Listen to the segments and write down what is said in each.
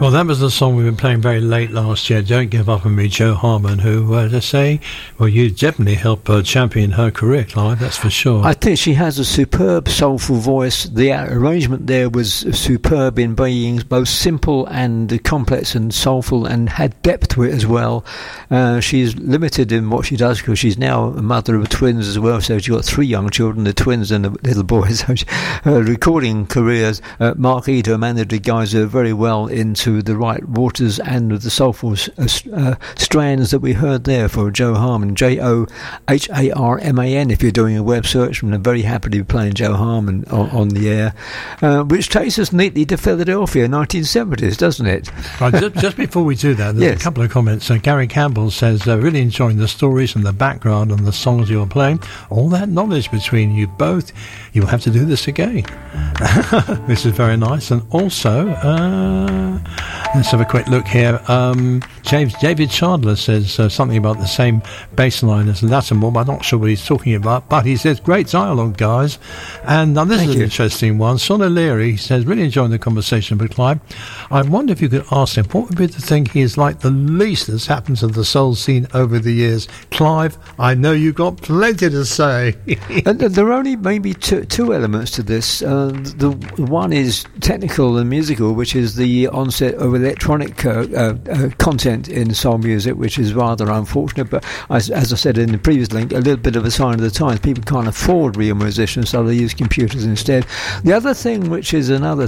Well, that was the song we've been playing very late last year, Don't Give Up On Me, Joe Harmon, who, let's say, well, you definitely helped champion her career, Clive, that's for sure. I think she has a superb soulful voice. The arrangement there was superb in being both simple and complex and soulful, and had depth to it as well. She's limited in what she does because she's now a mother of twins as well, so she's got 3 young children, the twins and the little boys. So her recording careers, Mark Eder, Amanda de Geyser, very well into the right waters and the soulful strands that we heard there for Joe Harmon, Joharman, if you're doing a web search, and I'm very happy to be playing Joe Harmon on the air, which takes us neatly to Philadelphia, 1970s, doesn't it? Right, just before we do that, there's a couple of comments. Gary Campbell says, really enjoying the stories and the background and the songs you're playing, all that knowledge between you both, you'll have to do this again. This is very nice. And also, let's have a quick look here. David Chandler says something about the same bass line as Lattimore. I'm not sure what he's talking about, but he says, great dialogue, guys. And now this is an interesting one. Son O'Leary says, really enjoying the conversation with Clive. I wonder if you could ask him, what would be the thing he is like the least that's happened to the soul scene over the years? Clive, I know you've got plenty to say. And there are only maybe two elements to this. The one is technical and musical, which is the onset of electronic content in soul music, which is rather unfortunate, but as I said in the previous link, a little bit of a sign of the times. People can't afford real musicians, so they use computers instead. The other thing, which has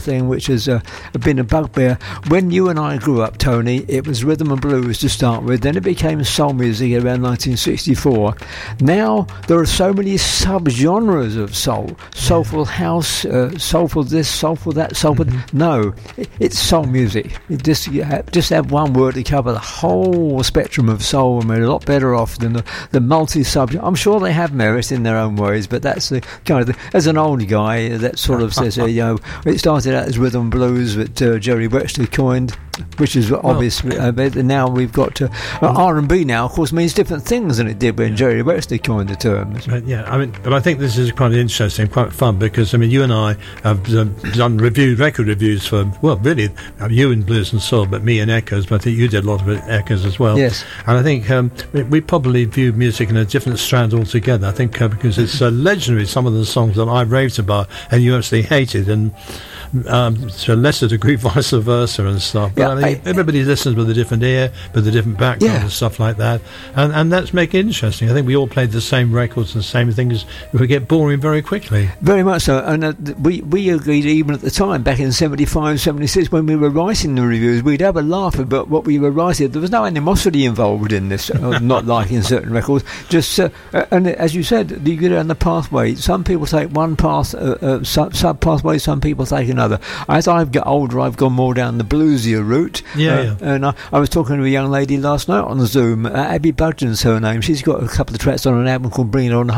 been a bugbear, when you and I grew up, Tony, it was rhythm and blues to start with, then it became soul music around 1964. Now there are so many sub-genres of soul, soulful house, soulful this, soulful that, soulful... No, it's soul music. Just have one word to cover the whole spectrum of soul, and we're a lot better off than the multi-subject. I'm sure they have merit in their own ways, but that's the kind of as an old guy that sort of says, it started out as rhythm and blues that Jerry Wexler coined, which is obvious. Now we've got R&B now, of course, means different things than it did when Jerry Wexler coined the term. But I think this is quite interesting, quite fun, because you and I have done record reviews for, well, really, you in Blues and Soul, but me in Echoes, but I think you did a lot of it Echoes as well. Yes. And I think we probably view music in a different strand altogether. I think because it's legendary, some of the songs that I raved about and you actually hated, and to a lesser degree vice versa and stuff. But everybody listens with a different ear, with a different background and stuff like that, and that's making it interesting. I think we all played the same records and the same things. We get boring very quickly. Very much so. And we agreed even at the time, back in 75, 76, when we were writing the reviews, we'd have a laugh about what we were writing. There was no animosity involved in this, not liking certain records. Just and as you said, you go down the pathway. Some people take one path, sub pathway. Some people take another. As I've got older, I've gone more down the bluesier route. And I was talking to a young lady last night on Zoom. Abby Budgeon's her name. She's got a couple of tracks on an album called Bring It On